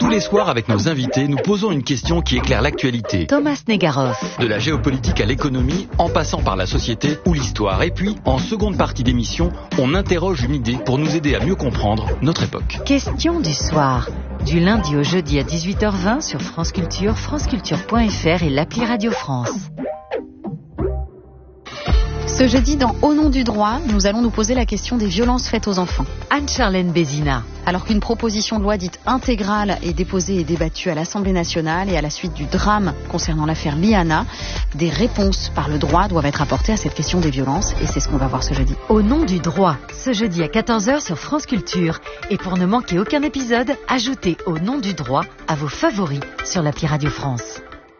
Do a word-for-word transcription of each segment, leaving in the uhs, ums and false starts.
Tous les soirs, avec nos invités, nous posons une question qui éclaire l'actualité. Thomas Negaroff. De la géopolitique à l'économie, en passant par la société ou l'histoire. Et puis, en seconde partie d'émission, on interroge une idée pour nous aider à mieux comprendre notre époque. Question du soir. Du lundi au jeudi à dix-huit heures vingt sur France Culture, franceculture point f r et l'appli Radio France. Ce jeudi, dans Au nom du droit, nous allons nous poser la question des violences faites aux enfants. Anne-Charlène Bézina. Alors qu'une proposition de loi dite intégrale est déposée et débattue à l'Assemblée nationale et à la suite du drame concernant l'affaire Liana, des réponses par le droit doivent être apportées à cette question des violences et c'est ce qu'on va voir ce jeudi. Au nom du droit, ce jeudi à quatorze heures sur France Culture. Et pour ne manquer aucun épisode, ajoutez Au nom du droit à vos favoris sur l'appli Radio France.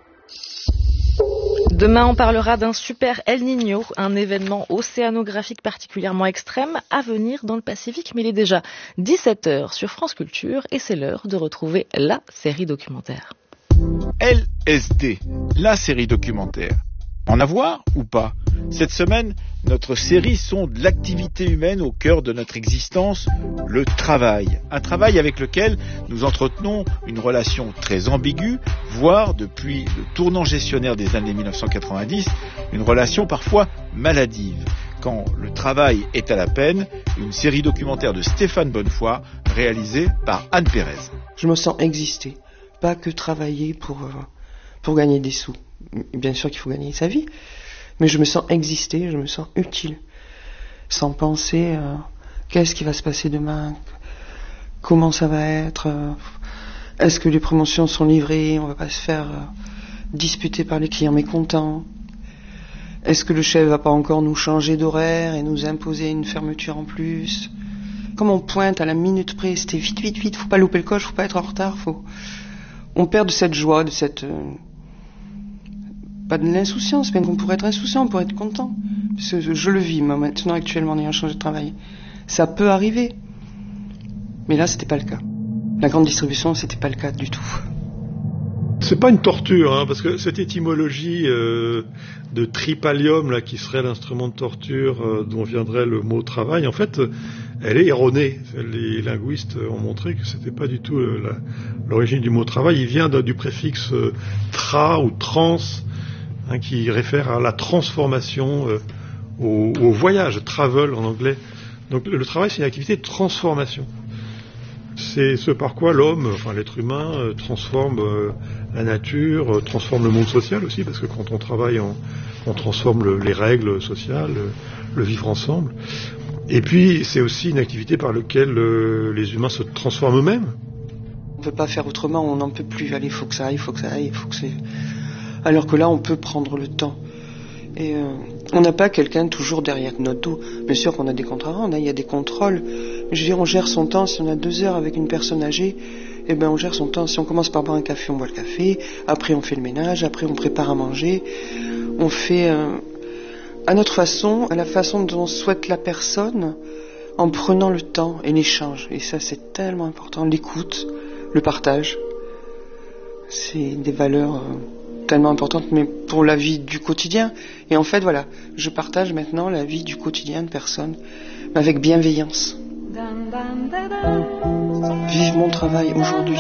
Demain, on parlera d'un super El Niño, un événement océanographique particulièrement extrême à venir dans le Pacifique. Mais il est déjà dix-sept heures sur France Culture et c'est l'heure de retrouver la série documentaire. L S D, la série documentaire. En avoir ou pas? Cette semaine, notre série sonde l'activité humaine au cœur de notre existence, le travail. Un travail avec lequel nous entretenons une relation très ambiguë, voire, depuis le tournant gestionnaire des années mille neuf cent quatre-vingt-dix, une relation parfois maladive. Quand le travail est à la peine, une série documentaire de Stéphane Bonnefoy, réalisée par Anne Pérez. Je me sens exister, pas que travailler pour, euh, pour gagner des sous. Bien sûr qu'il faut gagner sa vie, mais je me sens exister, je me sens utile, sans penser euh, qu'est-ce qui va se passer demain, comment ça va être, euh, est-ce que les promotions sont livrées, on va pas se faire euh, disputer par les clients mécontents, est-ce que le chef va pas encore nous changer d'horaire et nous imposer une fermeture en plus, comme on pointe à la minute près, c'était vite, vite, vite, faut pas louper le coche, faut pas être en retard, faut... on perd de cette joie, de cette... Euh... pas de l'insouciance, même qu'on pourrait être insouciant, on pourrait être content. Parce que je le vis, moi, maintenant, actuellement, en ayant changé de travail. Ça peut arriver. Mais là, c'était pas le cas. La grande distribution, c'était pas le cas du tout. C'est pas une torture, hein, parce que cette étymologie euh, de tripalium, là, qui serait l'instrument de torture euh, dont viendrait le mot travail, en fait, elle est erronée. Les linguistes ont montré que c'était pas du tout euh, la, l'origine du mot travail. Il vient de, du préfixe euh, tra ou trans, hein, qui réfère à la transformation, euh, au, au voyage, travel en anglais. Donc le, le travail, c'est une activité de transformation. C'est ce par quoi l'homme, enfin l'être humain, euh, transforme euh, la nature, euh, transforme le monde social aussi, parce que quand on travaille, on, on transforme le, les règles sociales, le, le vivre ensemble. Et puis c'est aussi une activité par laquelle euh, les humains se transforment eux-mêmes. On ne peut pas faire autrement, on n'en peut plus. Allez, il faut que ça aille, il faut que ça aille, il faut que c'est... Alors que là, on peut prendre le temps. Et euh, on n'a pas quelqu'un toujours derrière notre dos. Bien sûr qu'on a des contrats, on a, il y a des contrôles. Je veux dire, on gère son temps. Si on a deux heures avec une personne âgée, eh ben on gère son temps. Si on commence par boire un café, on boit le café. Après, on fait le ménage. Après, on prépare à manger. On fait euh, à notre façon, à la façon dont souhaite la personne, en prenant le temps et l'échange. Et ça, c'est tellement important. L'écoute, le partage. C'est des valeurs... Euh, tellement importante, mais pour la vie du quotidien. Et en fait, voilà, je partage maintenant la vie du quotidien de personnes, mais avec bienveillance. Vive mon travail aujourd'hui.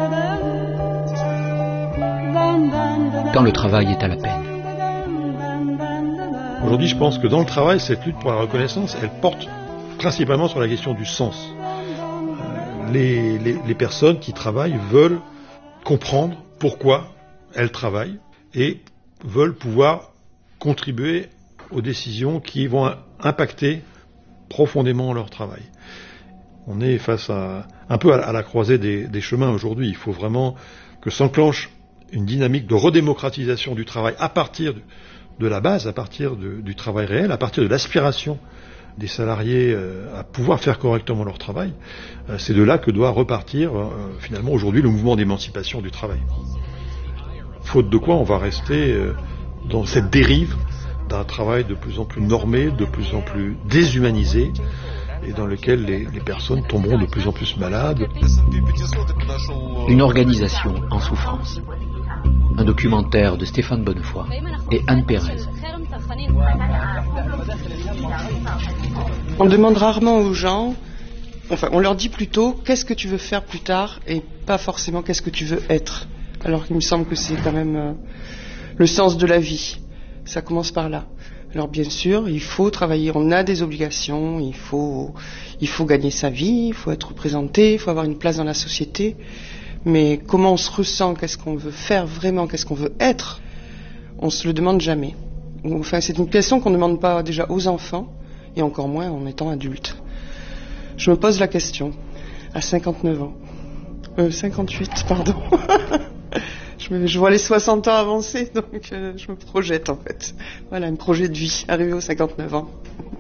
Quand le travail est à la peine. Aujourd'hui, je pense que dans le travail, cette lutte pour la reconnaissance, elle porte principalement sur la question du sens. Euh, les, les, les personnes qui travaillent veulent comprendre pourquoi elles travaillent et veulent pouvoir contribuer aux décisions qui vont impacter profondément leur travail. On est face à un peu à la croisée des, des chemins aujourd'hui. Il faut vraiment que s'enclenche une dynamique de redémocratisation du travail à partir de, de la base, à partir de, du travail réel, à partir de l'aspiration des salariés euh, à pouvoir faire correctement leur travail. Euh, c'est de là que doit repartir euh, finalement aujourd'hui le mouvement d'émancipation du travail. Faute de quoi on va rester euh, dans cette dérive d'un travail de plus en plus normé, de plus en plus déshumanisé, et dans lequel les, les personnes tomberont de plus en plus malades. Une organisation en souffrance. Un documentaire de Stéphane Bonnefoy et Anne Pérez. On demande rarement aux gens Enfin, on leur dit plutôt qu'est-ce que tu veux faire plus tard et pas forcément qu'est-ce que tu veux être. Alors qu'il me semble que c'est quand même euh, le sens de la vie. Ça commence par là. Alors bien sûr, il faut travailler, on a des obligations, il faut, il faut gagner sa vie, il faut être représenté, il faut avoir une place dans la société. Mais comment on se ressent, qu'est-ce qu'on veut faire vraiment, qu'est-ce qu'on veut être, on se le demande jamais. Enfin, c'est une question qu'on ne demande pas déjà aux enfants, et encore moins en étant adulte. Je me pose la question, à cinquante-neuf ans. Euh, cinquante-huit, pardon. je, me, je vois les soixante ans avancer, donc euh, je me projette en fait. Voilà, un projet de vie, arrivé aux cinquante-neuf ans.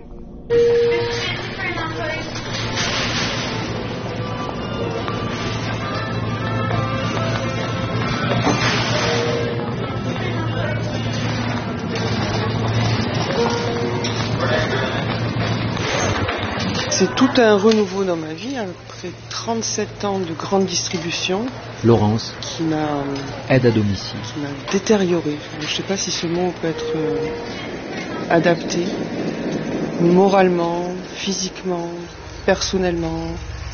C'est tout un renouveau dans ma vie, après trente-sept ans de grande distribution. Laurence, qui m'a, aide à domicile. Qui m'a détériorée. Je ne sais pas si ce mot peut être euh, adapté. Moralement, physiquement, personnellement,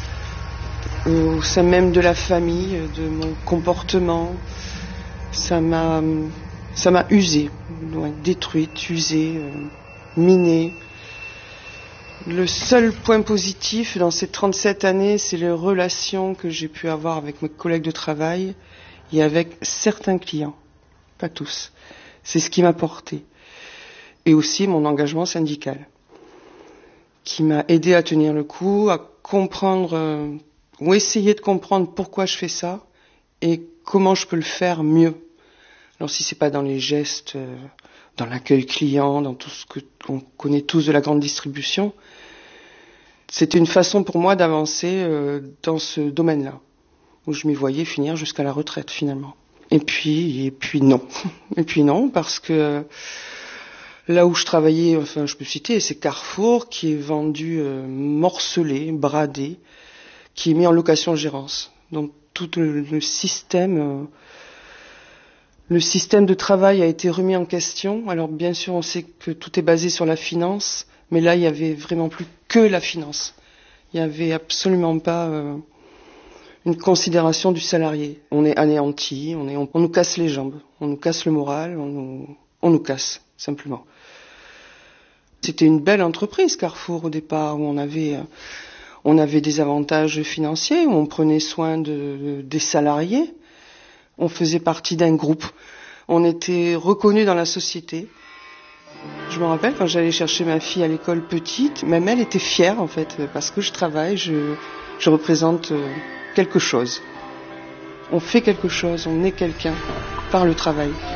euh, au sein même de la famille, de mon comportement. Ça m'a, ça m'a usée, détruite, usée, euh, minée. Le seul point positif dans ces trente-sept années, c'est les relations que j'ai pu avoir avec mes collègues de travail et avec certains clients, pas tous. C'est ce qui m'a porté. Et aussi mon engagement syndical, qui m'a aidé à tenir le coup, à comprendre, euh, ou essayer de comprendre pourquoi je fais ça et comment je peux le faire mieux. Alors si c'est pas dans les gestes, euh, dans l'accueil client, dans tout ce que on connaît tous de la grande distribution, c'était une façon pour moi d'avancer euh, dans ce domaine-là, où je m'y voyais finir jusqu'à la retraite finalement. Et puis, et puis non, et puis non, parce que euh, là où je travaillais, enfin je peux citer, c'est Carrefour, qui est vendu euh, morcelé, bradé, qui est mis en location-gérance. Donc tout le, le système. Euh, Le système de travail a été remis en question. Alors bien sûr, on sait que tout est basé sur la finance, mais là, il y avait vraiment plus que la finance. Il n'y avait absolument pas euh, une considération du salarié. On est anéanti, on, est, on, on nous casse les jambes, on nous casse le moral, on nous, on nous casse, simplement. C'était une belle entreprise, Carrefour, au départ, où on avait, euh, on avait des avantages financiers, où on prenait soin de, de, des salariés. On faisait partie d'un groupe. On était reconnus dans la société. Je me rappelle quand j'allais chercher ma fille à l'école petite, même elle était fière en fait, parce que je travaille, je, je représente quelque chose. On fait quelque chose, on est quelqu'un par le travail.